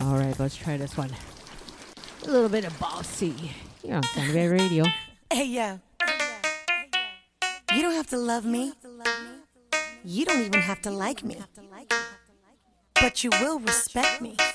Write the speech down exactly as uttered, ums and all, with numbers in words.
All right, let's try this one. A little bit of bossy. Yeah, on Sound Bay Radio. Hey, yo. You don't have to love me. You don't even have to like me. But you will respect me.